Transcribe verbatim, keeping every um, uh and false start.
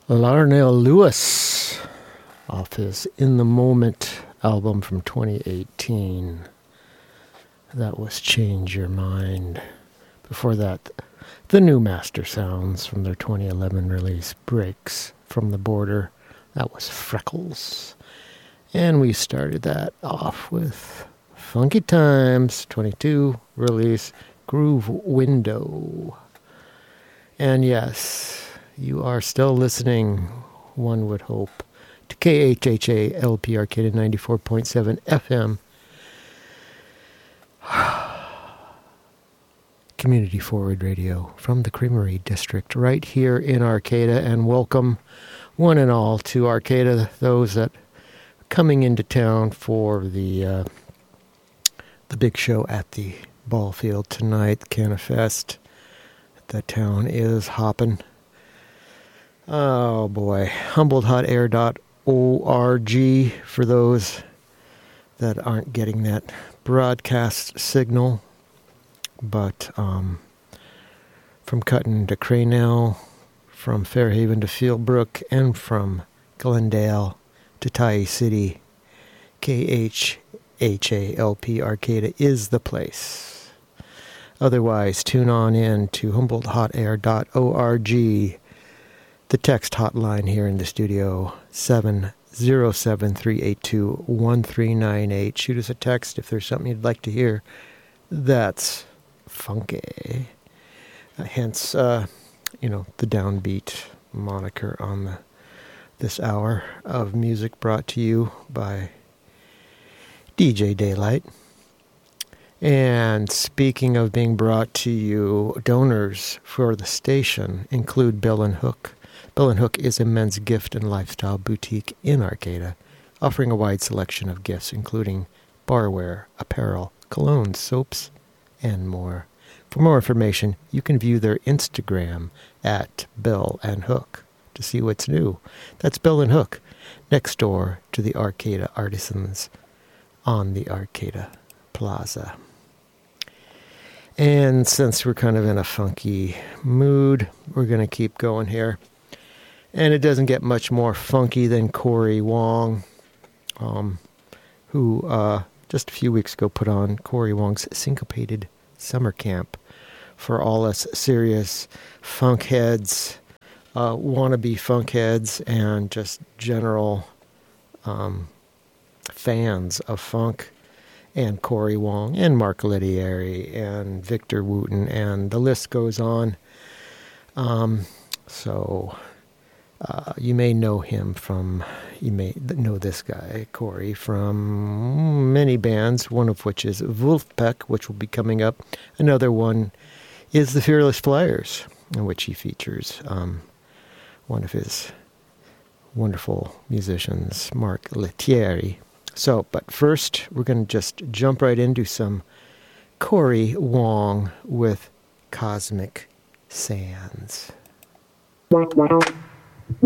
Larnell Lewis off his In the Moment album from twenty eighteen. That was Change Your Mind. Before that, the new Master Sounds from their twenty eleven release Breaks from the Border. That was Freckles. And we started that off with Funky Times twenty-two release Groove Window. And yes, you are still listening, one would hope, to K H H A L P Arcata ninety-four point seven F M. Community Forward Radio from the Creamery District right here in Arcata, and welcome one and all to Arcata, those that are coming into town for the uh, the big show at the ball field tonight, Canafest. The town is hopping. Oh boy, humboldt hot air dot org for those that aren't getting that broadcast signal. But um, from Cutton to Craynell, from Fairhaven to Fieldbrook, and from Glendale to Tye City, K H H A L P Arcata is the place. Otherwise, tune on in to humboldt hot air dot org. The text hotline here in the studio, seven zero seven, three eight two, one three nine eight. Shoot us a text if there's something you'd like to hear. That's funky. Uh, hence, uh, you know, the downbeat moniker on the, this hour of music brought to you by D J Daylight. And speaking of being brought to you, donors for the station include Bill and Hook. Bill and Hook is a men's gift and lifestyle boutique in Arcata, offering a wide selection of gifts, including barware, apparel, colognes, soaps, and more. For more information, you can view their Instagram at Bill and Hook to see what's new. That's Bill and Hook, next door to the Arcata Artisans on the Arcata Plaza. And since we're kind of in a funky mood, we're going to keep going here. And it doesn't get much more funky than Corey Wong, um, who uh, just a few weeks ago put on Corey Wong's Syncopated Summer Camp for all us serious funk heads, uh, wannabe funk heads, and just general um, fans of funk, and Corey Wong, and Mark Lettieri, and Victor Wooten, and the list goes on. Um, so uh, you may know him from, you may know this guy, Corey, from many bands, one of which is Wolfpack, which will be coming up. Another one is the Fearless Flyers, in which he features um, one of his wonderful musicians, Mark Lettieri. So, but first, we're going to just jump right into some Corey Wong with Cosmic Sands.